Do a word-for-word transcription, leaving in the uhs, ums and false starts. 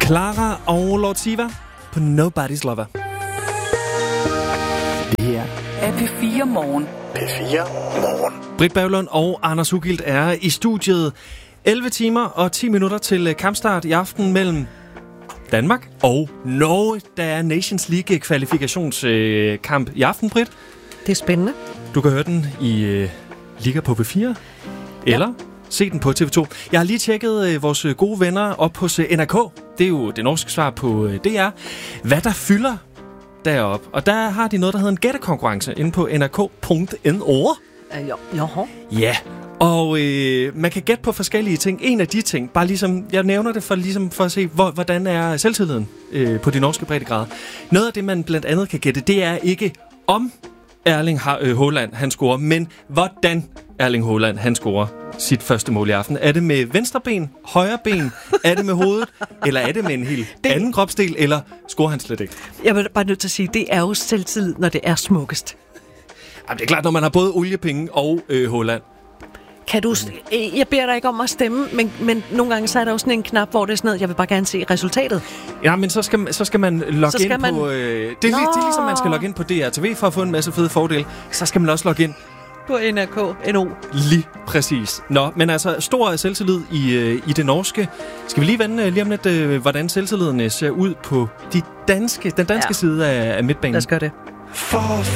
Clara og Lord Siva på Nobody's Lover. Det her er P fire Morgen. P fire Morgen. Britt Berglund og Anders Ugilt er i studiet. elleve timer og ti minutter til kampstart i aften mellem Danmark og Norge. Der er Nations League kvalifikationskamp i aften, Britt. Det er spændende. Du kan høre den i øh, Liga på P fire, eller ja. se den på T V to. Jeg har lige tjekket øh, vores gode venner op hos øh, N R K. Det er jo det norske svar på øh, D R. Hvad der fylder deroppe. Og der har de noget, der hedder en gættekonkurrence inde på n r k punktum n o. Øh, jo, jo. Ja, og øh, man kan gætte på forskellige ting. En af de ting, bare ligesom, jeg nævner det for, ligesom for at se, hvor, hvordan er selvtilliden øh, på de norske breddegrader. Noget af det, man blandt andet kan gætte, det er ikke om Erling Haaland han scorer, men hvordan Erling Haaland han scorer sit første mål i aften. Er det med venstre ben, højre ben, er det med hovedet, eller er det med en helt det... anden kropsdel, eller scorer han slet ikke? Jeg vil bare nødt til at sige, det er jo selvtillid, når det er smukkest. Jamen, det er klart, når man har både oliepenge og øh, Haaland. Kan du... Jeg beder dig ikke om at stemme, men, men nogle gange så er der jo sådan en knap, hvor det er sådan noget, jeg vil bare gerne se resultatet. Ja, men så skal, så skal man logge skal ind man... på... Øh, det, er, det er ligesom, man skal logge ind på D R T V for at få en masse fede fordele. Så skal man også logge ind på N R K punktum N O. Lige præcis. Nå, men altså, stor selvtillid i, øh, i det norske. Skal vi lige vende lige om lidt, øh, hvordan selvtilliden ser ud på de danske, den danske ja. side af, af midtbanen? Lad os gøre det. For